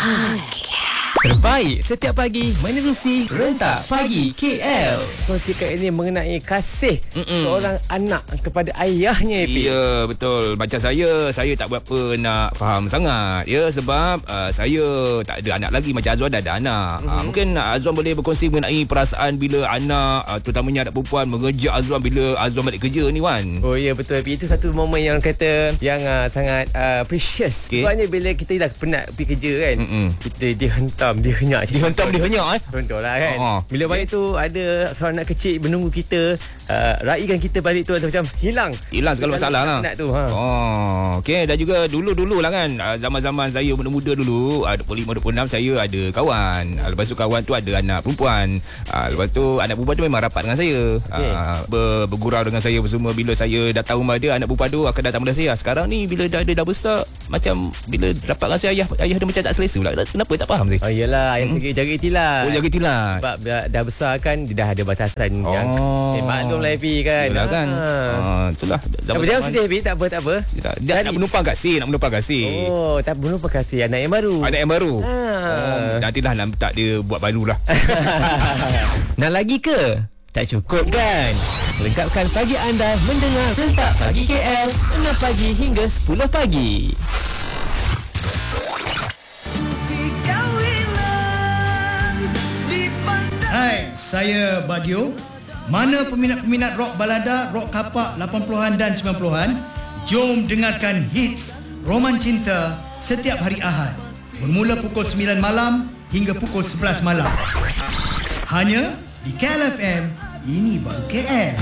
Terbaik setiap pagi menerusi Rentak Pagi KL. Kongsi kat ini mengenai kasih seorang anak kepada ayahnya. Ya, betul. Macam saya tak berapa nak faham sangat. Ya, sebab saya tak ada anak lagi. Macam Azwan dah ada anak. Mungkin Azwan boleh berkongsi mengenai perasaan bila anak, terutamanya anak perempuan, mengejak Azwan bila Azwan balik kerja ni, Wan. Oh ya, betul. Itu satu momen yang kata yang sangat precious. Sebabnya bila kita dah penat pergi kerja kan, kita dihentam, dihenyak. Contoh lah kan. Bila balik tu ada seorang anak kecil menunggu kita, raikan kita balik tu macam hilang Segala masalah lah. Anak tu. Okey. Dan juga dulu lah kan, zaman-zaman saya muda-muda dulu, 25-26 saya ada kawan. Lepas tu kawan tu ada anak perempuan. Lepas tu anak perempuan tu memang rapat dengan saya. Bergurau dengan saya semua. Bila saya datang rumah dia, anak perempuan tu akan datang pada saya. Sekarang ni bila dia dah besar, macam bila rapat dengan saya, ayah dia macam tak selesa pula. Kenapa tak faham saya? Yelah, yang jaga itilat. Jaga itilat. Sebab dah besar kan, dia dah ada batasan yang maklum lah Happy kan. Itulah kan. Itulah. Jangan sedih Happy, tak apa. Dia nak menumpang kasih. Oh, tak menumpang kasih anak yang baru. Nantilah tak dia buat baru lah. Nak lagi ke? Tak cukup kan? Lengkapkan pagi anda mendengar Rentak Pagi KL 6 pagi hingga 10 pagi. Hai, saya Bagio. Mana peminat-peminat rock balada, rock kapak 80-an dan 90-an? Jom dengarkan hits Roman Cinta setiap hari Ahad. Bermula pukul 9 malam hingga pukul 11 malam. Hanya di KL FM. Ini baru KL.